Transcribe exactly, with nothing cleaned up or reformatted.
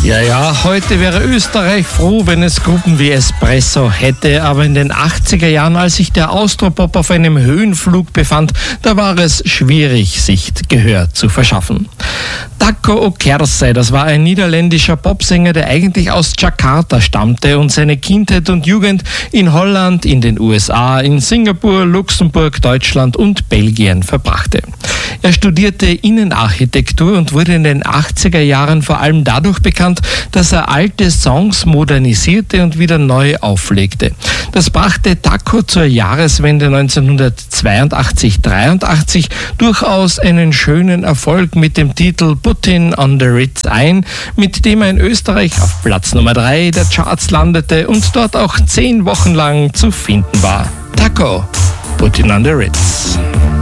Ja, ja, heute wäre Österreich froh, wenn es Gruppen wie Espresso hätte, aber in den achtziger Jahren, als sich der Austropop auf einem Höhenflug befand, da war es schwierig, sich Gehör zu verschaffen. Taco Okerse, das war ein niederländischer Popsänger, der eigentlich aus Jakarta stammte und seine Kindheit und Jugend in Holland, in den U S A, in Singapur, Luxemburg, Deutschland und Belgien verbrachte. Er studierte Innenarchitektur und wurde in den achtziger Jahren vor allem dadurch bekannt, dass er alte Songs modernisierte und wieder neu auflegte. Das brachte Taco zur Jahreswende neunzehnhundertzweiundachtzig dreiundachtzig durchaus einen schönen Erfolg mit dem Titel Puttin' on the Ritz ein, mit dem er in Österreich auf Platz Nummer drei der Charts landete und dort auch zehn Wochen lang zu finden war. Taco, Puttin' on the Ritz.